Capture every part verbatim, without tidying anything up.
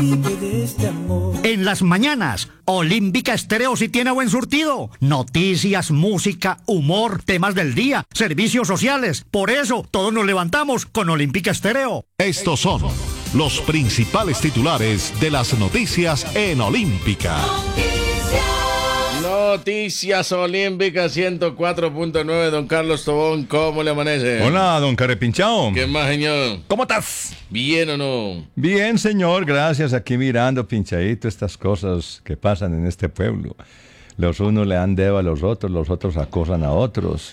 En las mañanas, Olímpica Estéreo sí tiene buen surtido. Noticias, música, humor, temas del día, servicios sociales. Por eso, todos nos levantamos con Olímpica Estéreo. Estos son los principales titulares de las noticias en Olímpica. Noticias Olímpicas ciento cuatro punto nueve, don Carlos Tobón, ¿cómo le amanece? Hola, don Carepinchao. ¿Qué más, señor? ¿Cómo estás? ¿Bien o no? Bien, señor, gracias. Aquí mirando, pinchadito, estas cosas que pasan en este pueblo. Los unos le dan dedo a los otros, los otros acosan a otros.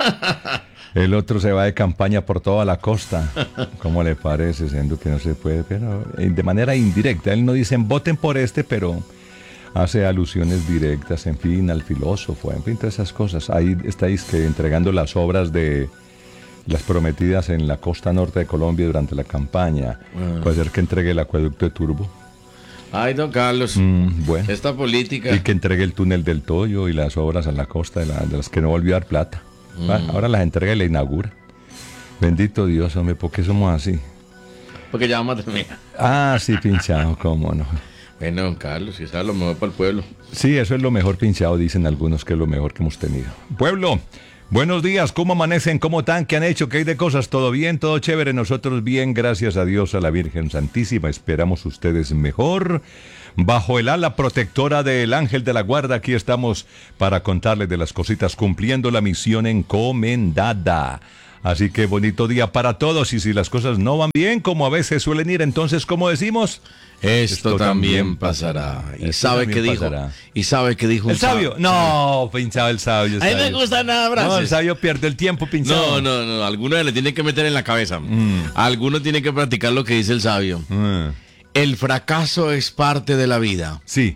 El otro se va de campaña por toda la costa. ¿Cómo le parece? Siendo que no se puede, pero de manera indirecta. Él no dicen voten por este, pero hace alusiones directas, en fin, al filósofo, en fin, todas esas cosas. Ahí estáis que entregando las obras de las prometidas en la costa norte de Colombia durante la campaña. Uh. Puede ser que entregue el acueducto de Turbo. Ay, don Carlos, mm, bueno. Esta política. Y que entregue el túnel del Toyo y las obras en la costa de, la, de las que no volvió a dar plata. Mm. Bueno, ahora las entrega y la inaugura. Bendito Dios, hombre, ¿por qué somos así? Porque ya vamos a terminar. Ah, sí, pinchado, cómo no. Bueno, don Carlos, si sabe lo mejor para el pueblo. Sí, eso es lo mejor, pinchado, dicen algunos que es lo mejor que hemos tenido. Pueblo, buenos días, ¿cómo amanecen? ¿Cómo están? ¿Qué han hecho? ¿Qué hay de cosas? ¿Todo bien? ¿Todo chévere? Nosotros bien, gracias a Dios, a la Virgen Santísima. Esperamos ustedes mejor. Bajo el ala protectora del Ángel de la Guarda, aquí estamos para contarles de las cositas, cumpliendo la misión encomendada. Así que bonito día para todos, y si las cosas no van bien, como a veces suelen ir, entonces, ¿cómo decimos? Esto, Esto también pasará. pasará. ¿Y sabe qué dijo? Pasará. ¿Y sabe qué dijo? ¿El sabio? No, pinchado el sabio. A mí me gusta nada, brazos. No, el sabio pierde el tiempo, pinchado. No, no, no. Algunos le tienen que meter en la cabeza. Mm. Algunos tienen que practicar lo que dice el sabio. Mm. El fracaso es parte de la vida. Sí.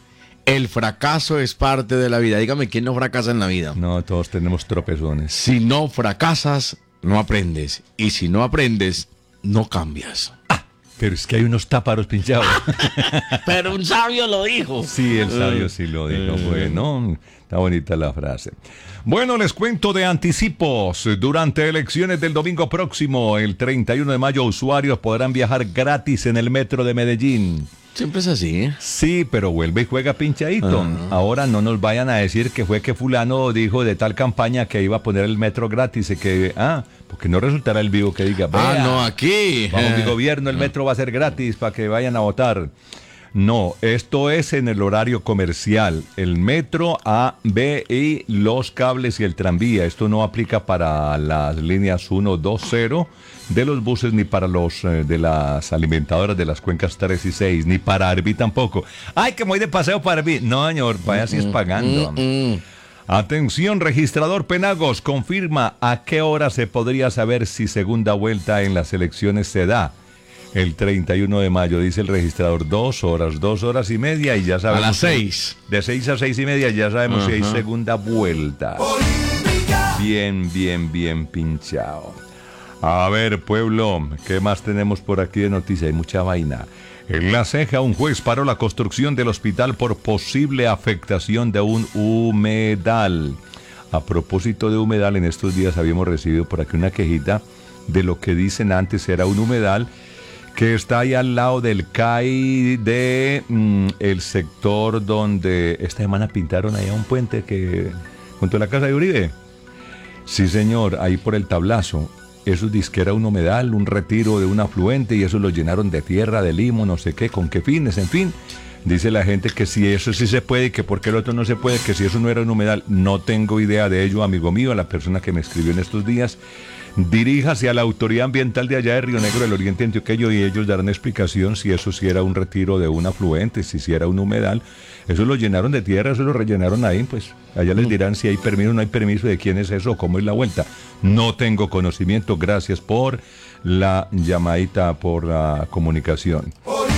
El fracaso es parte de la vida. Dígame, ¿quién no fracasa en la vida? No, todos tenemos tropezones. Si no fracasas, no aprendes. Y si no aprendes, no cambias. Ah, pero es que hay unos táparos pinchados. Pero un sabio lo dijo. Sí, el sabio sí lo dijo. Bueno, está bonita la frase. Bueno, les cuento de anticipos. Durante elecciones del domingo próximo, el treinta y uno de mayo, usuarios podrán viajar gratis en el metro de Medellín. Siempre es así, ¿eh? Sí, pero vuelve y juega pinchadito. Uh-huh. Ahora no nos vayan a decir que fue que fulano dijo de tal campaña que iba a poner el metro gratis y que, ah, porque no resultará el vivo que diga, ah, no, aquí. Bajo mi gobierno el metro va a ser gratis para que vayan a votar. No, esto es en el horario comercial, el metro A, B y los cables y el tranvía. Esto no aplica para las líneas uno, dos, cero de los buses, ni para los eh, de las alimentadoras de las cuencas tres y seis, ni para Arví tampoco. Ay, que me voy de paseo para Arví. No, señor, vaya si es pagando. Mm, mm. Atención, registrador Penagos, confirma a qué hora se podría saber si segunda vuelta en las elecciones se da. El treinta y uno de mayo, dice el registrador, dos horas, dos horas y media y ya sabemos. A las seis. De seis a seis y media ya sabemos uh-huh. si hay segunda vuelta. Olímpica. Bien, bien, bien pinchado. A ver, pueblo, ¿qué más tenemos por aquí de noticia? Hay mucha vaina. En La Ceja, un juez paró la construcción del hospital por posible afectación de un humedal. A propósito de humedal, en estos días habíamos recibido por aquí una quejita de lo que dicen antes era un humedal que está ahí al lado del C A I de mm, el sector donde esta semana pintaron allá un puente que junto a la casa de Uribe. Sí, señor, ahí por el Tablazo. Eso dice que era un humedal, un retiro de un afluente, y eso lo llenaron de tierra, de limo, no sé qué, con qué fines, en fin. Dice la gente que si eso sí se puede, que por qué el otro no se puede, que si eso no era un humedal. No tengo idea de ello, amigo mío, a la persona que me escribió en estos días. Diríjase a la autoridad ambiental de allá de Río Negro del Oriente Antioqueño y ellos darán explicación si eso sí era un retiro de un afluente, si sí era un humedal. Eso lo llenaron de tierra, eso lo rellenaron ahí, pues allá les dirán si hay permiso o no hay permiso, de quién es eso, cómo es la vuelta. No tengo conocimiento, gracias por la llamadita, por la comunicación.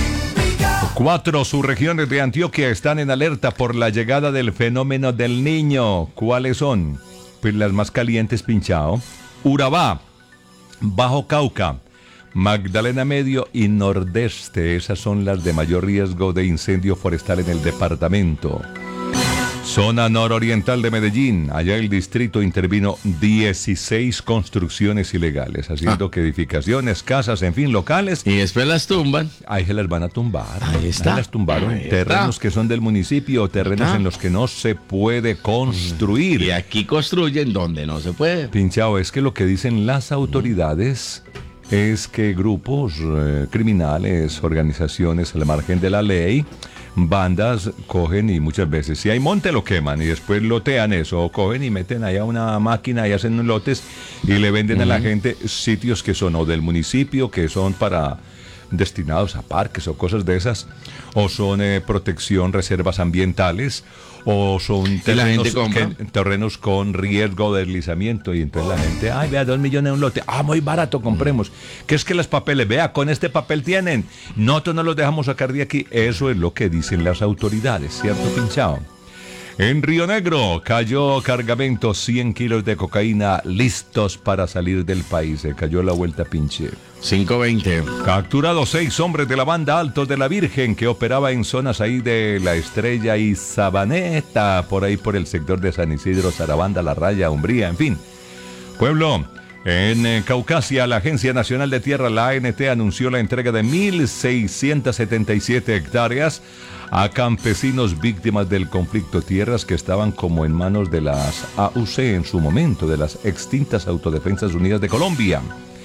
Cuatro subregiones de Antioquia están en alerta por la llegada del fenómeno del Niño. ¿Cuáles son? Pues las más calientes, pinchado. Urabá, Bajo Cauca, Magdalena Medio y Nordeste. Esas son las de mayor riesgo de incendio forestal en el departamento. Zona nororiental de Medellín, allá el distrito intervino dieciséis construcciones ilegales, haciendo ah. que edificaciones, casas, en fin, locales. Y después las tumban. Ahí se las van a tumbar. Ahí está. Ahí las tumbaron. Ahí terrenos está. Que son del municipio, terrenos está. En los que no se puede construir. Y aquí construyen donde no se puede. Pinchao, es que lo que dicen las autoridades es que grupos eh, criminales, organizaciones al margen de la ley, bandas cogen y muchas veces si hay monte lo queman y después lotean eso, o cogen y meten allá una máquina y hacen lotes y le venden uh-huh. a la gente sitios que son o del municipio, que son para destinados a parques o cosas de esas, o son eh, protección, reservas ambientales, o son terrenos, que, terrenos con riesgo de deslizamiento, y entonces la gente, ay, vea, dos millones de un lote, ah, muy barato, compremos. Mm. ¿Qué es que los papeles? Vea, con este papel tienen, nosotros no los dejamos sacar de aquí. Eso es lo que dicen las autoridades, ¿cierto, Pinchao? En Río Negro cayó cargamento, cien kilos de cocaína listos para salir del país. Se cayó la vuelta, pinche. cinco veinte. Capturados seis hombres de la banda Altos de la Virgen que operaba en zonas ahí de La Estrella y Sabaneta, por ahí por el sector de San Isidro, Sarabanda, La Raya, Umbría, en fin. Pueblo. En eh, Caucasia, la Agencia Nacional de Tierra, la A N T, anunció la entrega de mil seiscientas setenta y siete hectáreas a campesinos víctimas del conflicto, tierras que estaban como en manos de las A U C en su momento, de las extintas Autodefensas Unidas de Colombia.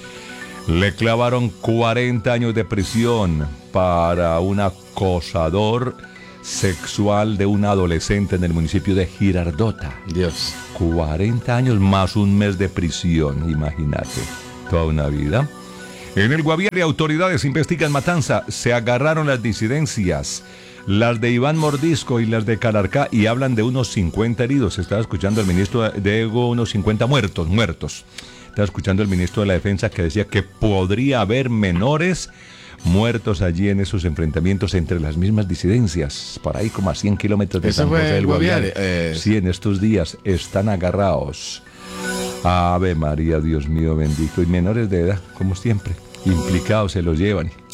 Le clavaron cuarenta años de prisión para un acosador sexual de una adolescente en el municipio de Girardota. Dios. cuarenta años más un mes de prisión, imagínate, toda una vida. En el Guaviare, autoridades investigan matanza. Se agarraron las disidencias, las de Iván Mordisco y las de Calarcá, y hablan de unos cincuenta heridos. Estaba escuchando al ministro de Ego, unos cincuenta muertos, muertos. Estaba escuchando al ministro de la Defensa que decía que podría haber menores muertos allí en esos enfrentamientos entre las mismas disidencias, por ahí como a cien kilómetros de San José del Guaviare. Eh... Sí, en estos días están agarrados. Ave María, Dios mío bendito. Y menores de edad, como siempre, implicados se los llevan.